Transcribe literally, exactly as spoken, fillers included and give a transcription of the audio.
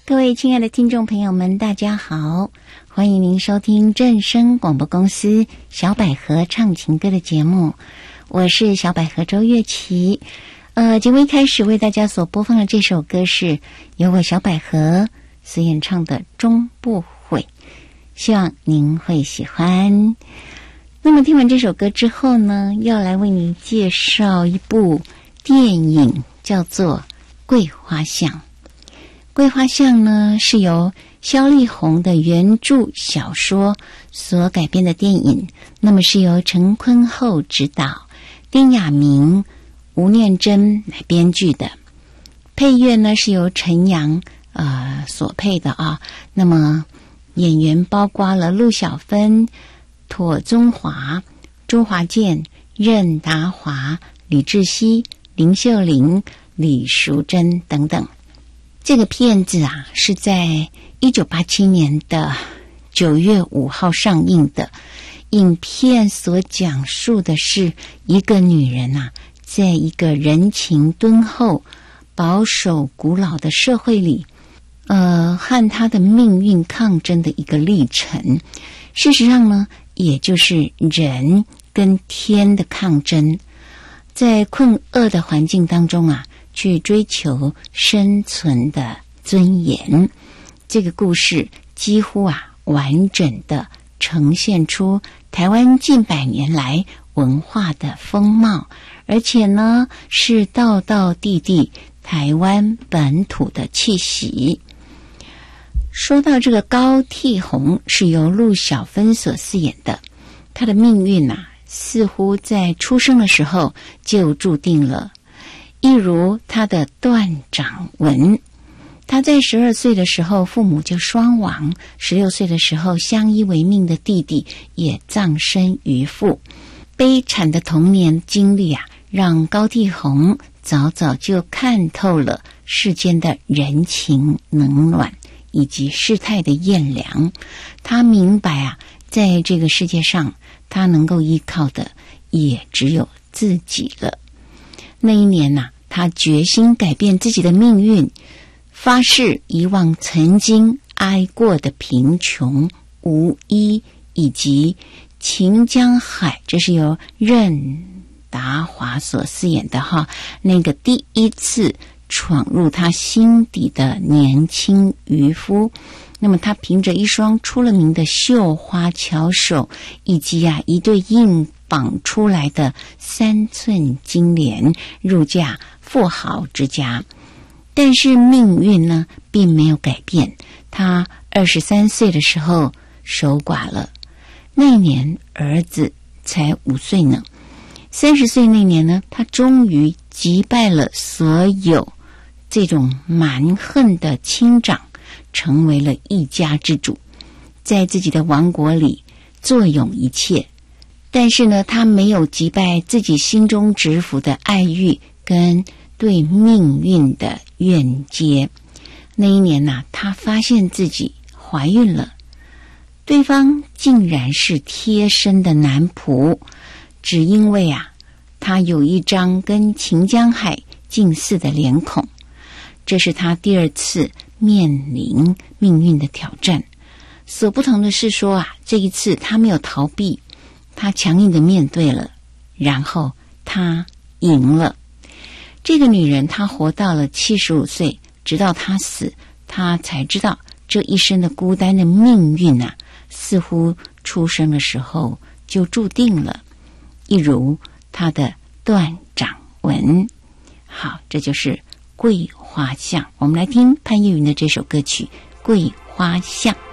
各位亲爱的听众朋友们，大家好，欢迎您收听正声广播公司小百合唱情歌的节目，我是小百合周月琪。呃，节目一开始为大家所播放的这首歌是由我小百合所演唱的《终不悔》，希望您会喜欢。那么听完这首歌之后呢，要来为您介绍一部电影，叫做《桂花巷》。桂花巷呢，是由萧丽红的原著小说所改编的电影，那么是由陈坤厚执导，丁亚明、吴念真来编剧的。配乐呢是由陈阳呃所配的啊。那么演员包括了陆小芬、庹宗华、周华健、任达华、李志熙、林秀玲、李淑珍等等。这个片子啊，是在一九八七年的九月五号上映的。影片所讲述的是一个女人啊，在一个人情敦厚、保守古老的社会里，呃，和她的命运抗争的一个历程。事实上呢，也就是人跟天的抗争，在困厄的环境当中啊，去追求生存的尊严。这个故事几乎啊完整的呈现出台湾近百年来文化的风貌，而且呢是道道地地台湾本土的气息。说到这个高娣红是由陆小芬所饰演的，她的命运啊似乎在出生的时候就注定了。一如他的段掌文，他在十二岁的时候父母就双亡，十六岁的时候相依为命的弟弟也葬身鱼腹。悲惨的童年经历啊，让高娣红早早就看透了世间的人情冷暖以及世态的炎凉。他明白啊，在这个世界上他能够依靠的也只有自己了。那一年啊，他决心改变自己的命运，发誓遗忘曾经挨过的贫穷、无依以及秦江海，这是由任达华所饰演的哈，那个第一次闯入他心底的年轻渔夫。那么他凭着一双出了名的绣花巧手，以及啊一对硬绑出来的三寸金莲，入嫁富豪之家。但是命运呢并没有改变，他二十三岁的时候守寡了，那年儿子才五岁呢。三十岁那年呢，他终于击败了所有这种蛮横的亲长，成为了一家之主，在自己的王国里坐拥一切。但是呢，他没有击败自己心中执服的爱欲跟对命运的怨结。那一年呢、啊，他发现自己怀孕了，对方竟然是贴身的男仆，只因为啊，他有一张跟秦江海近似的脸孔。这是他第二次面临命运的挑战。所不同的是说啊，这一次他没有逃避，他强硬的面对了，然后他赢了。这个女人她活到了七十五岁，直到她死，她才知道这一生的孤单的命运啊，似乎出生的时候就注定了，一如她的段掌文。好，这就是桂花巷。我们来听潘越云的这首歌曲《桂花巷》。